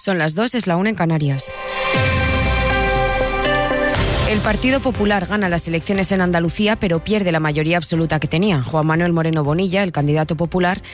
Son las 2, es la 1 en Canarias. El Partido Popular gana las elecciones en Andalucía, pero pierde la mayoría absoluta que tenía. Juan Manuel Moreno Bonilla, el candidato popular,